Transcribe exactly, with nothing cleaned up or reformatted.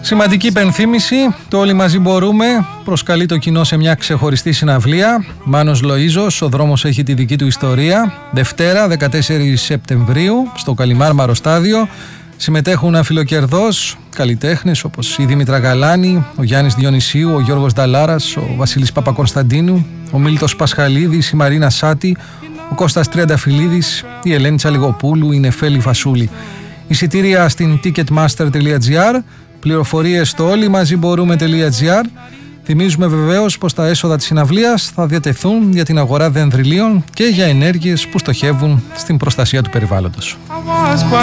Σημαντική υπενθύμηση, το Όλοι Μαζί Μπορούμε προσκαλεί το κοινό σε μια ξεχωριστή συναυλία. Μάνος Λοΐζος, ο δρόμος έχει τη δική του ιστορία. Δευτέρα, δεκατέσσερις Σεπτεμβρίου, στο Καλιμάρμαρο Στάδιο. Συμμετέχουν αφιλοκερδώς καλλιτέχνες όπως η Δήμητρα Γαλάνη, ο Γιάννης Διονυσίου, ο Γιώργος Νταλάρας, ο Βασίλης Παπακωνσταντίνου, ο Μίλτος Πασχαλίδης, η Μαρίνα Σάτη, ο Κώστας Τριανταφυλλίδης, η Ελένη Τσαλιγοπούλου, η Νεφέλη Φασούλη. Εισιτήρια στην ticketmaster τελεία gr, πληροφορίες στο όλοιμαζιμπορούμε.gr. Θυμίζουμε βεβαίως πως τα έσοδα της συναυλίας θα διατεθούν για την αγορά δενδριλίων και για ενέργειες που στοχεύουν στην προστασία του περιβάλλοντος.